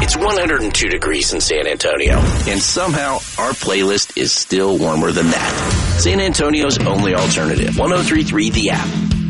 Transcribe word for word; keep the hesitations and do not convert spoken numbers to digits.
It's one hundred two degrees in San Antonio, and somehow our playlist is still warmer than that. San Antonio's only alternative, one oh three point three The App.